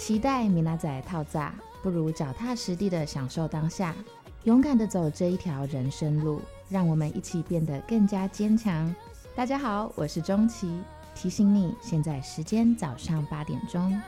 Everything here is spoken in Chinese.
期待米娜仔套炸，不如脚踏实地的享受当下，勇敢的走这一条人生路，让我们一起变得更加坚强。大家好，我是钟琪，提醒你，现在时间早上8点钟。